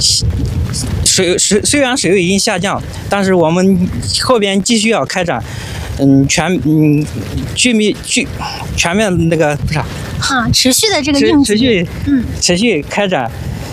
虽然水位已经下降，但是我们后边继续要开展，全面那个不是持续的这个应急， 持续开展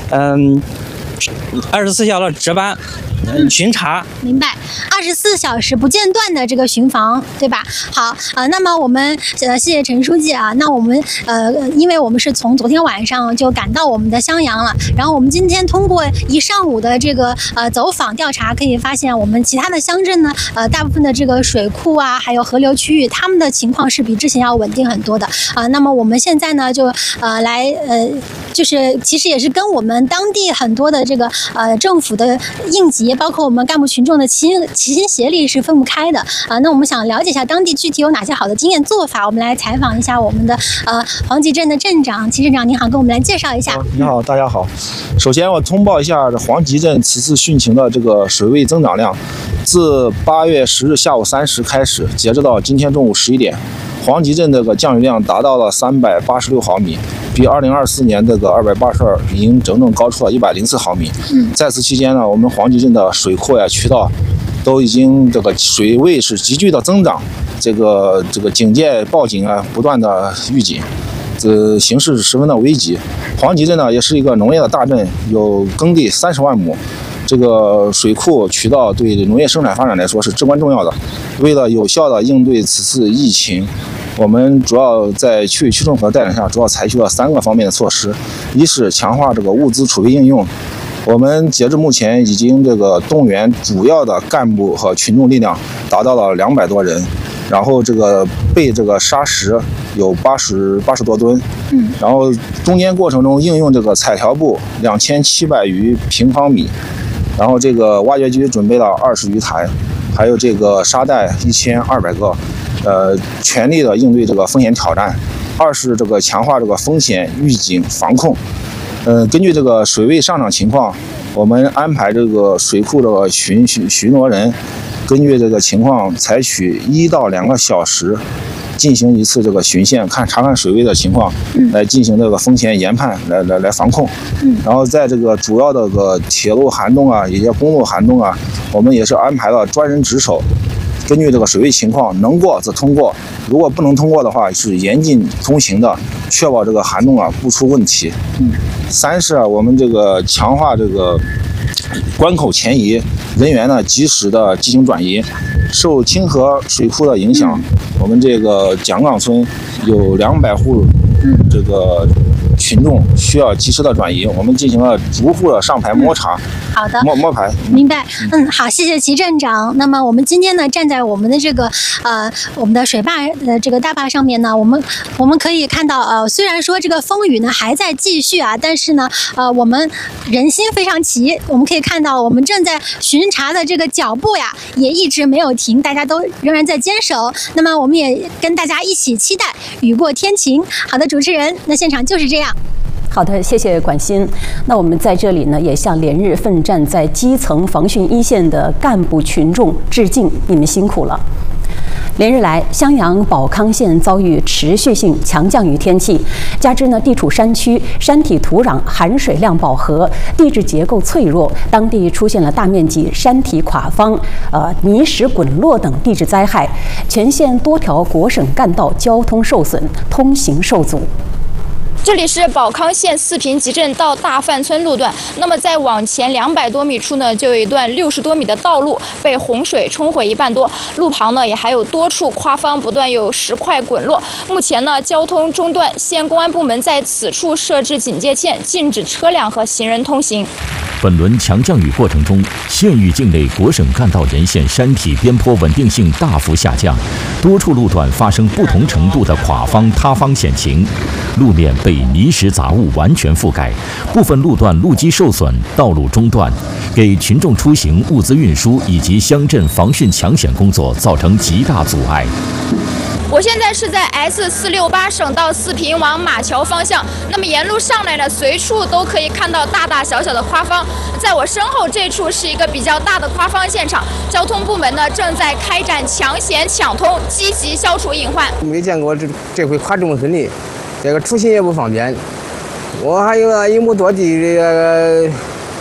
，24小时值班。巡查， 明白，24小时不间断的这个巡防，对吧？好，那么我们谢谢陈书记啊。那我们因为我们是从昨天晚上就赶到我们的襄阳了，然后我们今天通过一上午的这个走访调查，可以发现我们其他的乡镇呢，大部分的这个水库啊，还有河流区域，他们的情况是比之前要稳定很多的啊。那么我们现在呢，就就是其实也是跟我们当地很多的这个政府的应急。包括我们干部群众的齐心协力是分不开的啊。那我们想了解一下当地具体有哪些好的经验做法，我们来采访一下我们的黄集镇的镇长齐镇长，您好，跟我们来介绍一下。 你好，大家好。首先我通报一下黄集镇此次汛情的这个水位增长量，自8月10日下午3时开始，截止到今天中午11点，黄集镇这个降雨量达到了386毫米。比2024年这个282已经整整高出了104毫米。在此期间呢，我们黄集镇的水库呀、渠道都已经这个水位是急剧的增长，这个警戒报警啊不断的预警，这形势十分的危急。黄集镇呢也是一个农业的大镇，有耕地30万亩。这个水库渠道对农业生产发展来说是至关重要的。为了有效的应对此次疫情，我们主要在区委区政府的带领下，主要采取了3个方面的措施。一是强化这个物资储备应用，我们截至目前已经这个动员主要的干部和群众力量达到了200多人，然后这个备这个沙石有80多吨，然后中间过程中应用这个彩条布2700余平方米，然后这个挖掘机准备了20余台，还有这个沙袋1200个。全力的应对这个风险挑战。二是这个强化这个风险预警防控。根据这个水位上涨情况，我们安排这个水库的巡逻人，根据这个情况采取1到2个小时进行一次这个巡线，查看水位的情况，来进行这个风险研判，来防控。然后在这个主要的这个铁路涵洞啊，一些公路涵洞啊，我们也是安排了专人值守。根据这个水位情况，能过则通过，如果不能通过的话，是严禁通行的，确保这个涵洞啊不出问题。3是我们这个强化这个关口前移，人员呢及时的进行转移。受清河水库的影响，我们这个蒋岗村有200户这个群众需要及时的转移，我们进行了逐户的上排摸查。 好的， 摸排。 明白。好，谢谢齐镇长。那么我们今天呢，站在我们的这个我们的水坝的这个大坝上面呢，我们可以看到虽然说这个风雨呢还在继续啊，但是呢我们人心非常齐。我们可以看到我们正在巡查的这个脚步呀，也一直没有停，大家都仍然在坚守。那么我们也跟大家一起期待雨过天晴。好的，主持人，那现场就是这样。 好的，谢谢管欣。那我们在这里呢，也向连日奋战在基层防汛一线的干部群众致敬，你们辛苦了。连日来，襄阳保康县遭遇持续性强降雨天气，加之呢地处山区，山体土壤含水量饱和，地质结构脆弱，当地出现了大面积山体垮方、泥石滚落等地质灾害，全县多条国省干道交通受损，通行受阻。 这里是保康县四平集镇到大范村路段，那么在往前200多米处呢，就有一段60多米的道路被洪水冲毁1半多，路旁呢也还有多处夸方不断有石块滚落。目前呢交通中断，县公安部门在此处设置警戒线，禁止车辆和行人通行。 本轮强降雨过程中，县域境内国省干道沿线山体边坡稳定性大幅下降，多处路段发生不同程度的垮方塌方险情，路面被泥石杂物完全覆盖，部分路段路基受损，道路中断，给群众出行、物资运输以及乡镇防汛抢险工作造成极大阻碍。 我现在是在 S468省道四平往马桥方向，那么沿路上来呢，随处都可以看到大大小小的夸方。在我身后这处是一个比较大的夸方现场，交通部门呢正在开展抢险抢通，积极消除隐患。 没见过这回夸这么顺利，这个出行也不方便。我还有1亩多地这个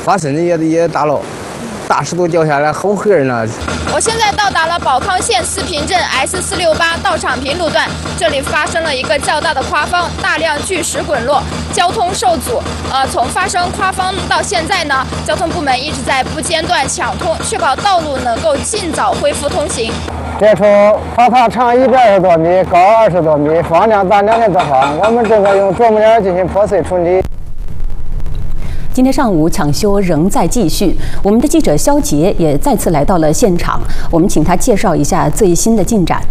花生也打了，大石头掉下来好吓人啊！ 我现在到达了宝康县四平镇 S468到场坪路段，这里发生了一个较大的垮方，大量巨石滚落，交通受阻。从发生垮方到现在呢，交通部门一直在不间断抢通，确保道路能够尽早恢复通行。 这处垮塌长120多米，高20多米，方量达2.多方，我们正在用啄木鸟进行破碎处理。 今天上午抢修仍在继续，我们的记者肖杰也再次来到了现场，我们请他介绍一下最新的进展。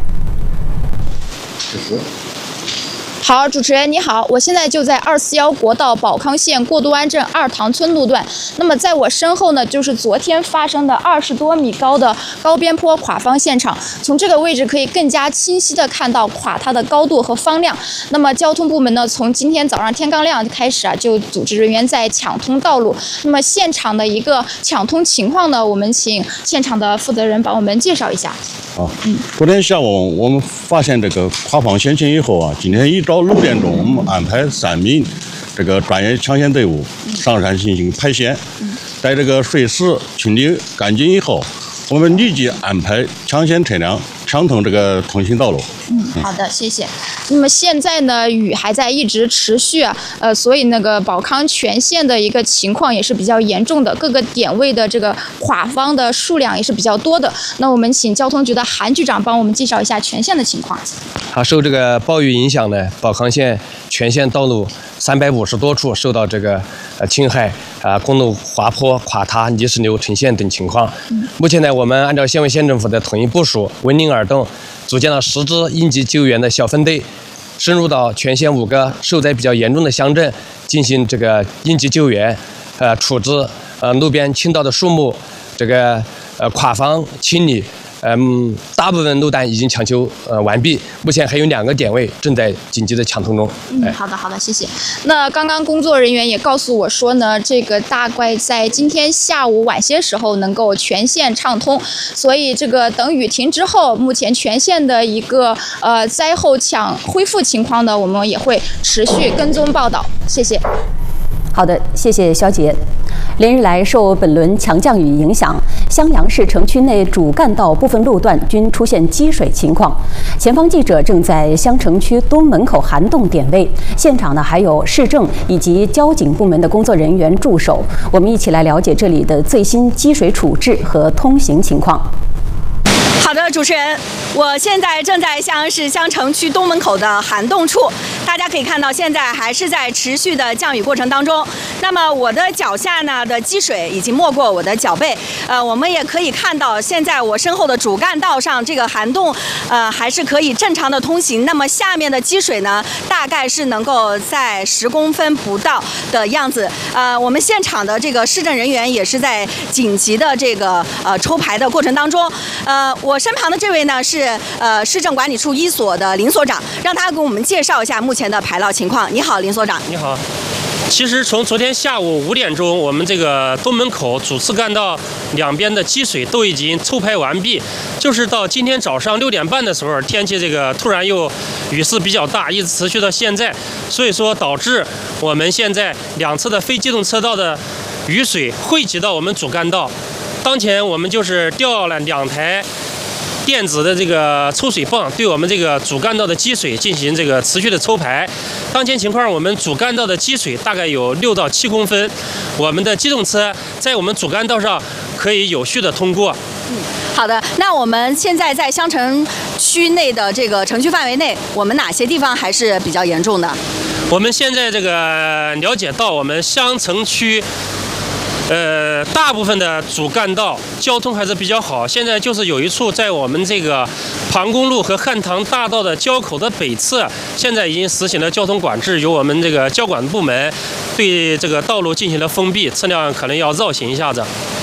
好，主持人你好，我现在就在241国道宝康县过渡湾镇2塘村路段。那么在我身后呢，就是昨天发生的20多米高的高边坡垮方现场。从这个位置可以更加清晰的看到垮塌的高度和方量。那么交通部门呢，从今天早上天刚亮开始就组织人员在抢通道路。那么现场的一个抢通情况呢，我们请现场的负责人帮我们介绍一下。 昨天下午我们发现这个垮方现情以后啊，今天一早6点钟，我们安排3名这个专业抢险队伍上山进行排险。在这个水势清理干净以后，我们立即安排抢险车辆抢通这个通行道路。 好的，谢谢。那么现在呢，雨还在一直持续所以那个宝康全县的一个情况也是比较严重的，各个点位的这个垮方的数量也是比较多的。那我们请交通局的韩局长帮我们介绍一下全县的情况。 受这个暴雨影响呢，宝康县全县道路350多处受到这个侵害公路滑坡、垮塌、泥石流呈现等情况。目前呢，我们按照县委县政府的统一部署，闻令而动，组建了10支应急救援的小分队，深入到全县5个受灾比较严重的乡镇进行这个应急救援，处置路边倾倒的树木，这个垮方清理。大部分路段已经抢修完毕，目前还有2个点位正在紧急的抢通中。 好的，谢谢。那刚刚工作人员也告诉我说呢，这个大概在今天下午晚些时候能够全线畅通，所以这个等雨停之后，目前全县的一个灾后恢复情况呢，我们也会持续跟踪报道。谢谢。 好的，谢谢肖杰。连日来，受本轮强降雨影响，襄阳市城区内主干道部分路段均出现积水情况。前方记者正在襄城区东门口涵洞点位，现场呢还有市政以及交警部门的工作人员驻守。我们一起来了解这里的最新积水处置和通行情况。 好的，主持人，我现在正在襄阳市襄城区东门口的涵洞处，大家可以看到，现在还是在持续的降雨过程当中。那么我的脚下呢的积水已经没过我的脚背，我们也可以看到，现在我身后的主干道上这个涵洞，还是可以正常的通行。那么下面的积水呢，大概是能够在10公分不到的样子。我们现场的这个市政人员也是在紧急的这个抽排的过程当中。我身旁的这位呢是市政管理处1所的林所长，让他给我们介绍一下目前的排涝情况。你好，林所长。 你好。其实从昨天下午5点钟，我们这个东门口主次干道两边的积水都已经抽排完毕，就是到今天早上6点半的时候，天气这个突然又雨势比较大，一直持续到现在，所以说导致我们现在2侧的非机动车道的雨水汇集到我们主干道。当前我们就是调了2台电子的这个抽水泵，对我们这个主干道的积水进行这个持续的抽排。当前情况，我们主干道的积水大概有6到7公分，我们的机动车在我们主干道上可以有序的通过。 好的，那我们现在在襄城区内的这个城区范围内，我们哪些地方还是比较严重的？ 我们现在这个了解到，我们襄城区大部分的主干道交通还是比较好。现在就是有一处在我们这个庞公路和汉塘大道的交口的北侧，现在已经实行了交通管制，由我们这个交管部门对这个道路进行了封闭，车辆可能要绕行一下子。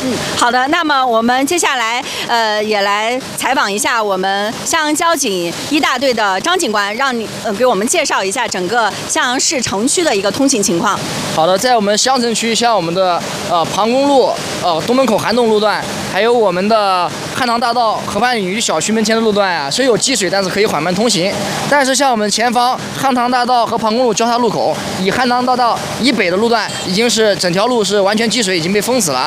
好的。那么我们接下来也来采访一下我们襄阳交警1大队的张警官，让你给我们介绍一下整个襄阳市城区的一个通行情况。 好的，在我们襄城区，像我们的庞公路、东门口涵洞路段，还有我们的汉唐大道河畔领域小区门前的路段啊，虽有积水，但是可以缓慢通行。但是像我们前方汉唐大道和庞公路交叉路口，以汉唐大道以北的路段，已经是整条路是完全积水，已经被封死了。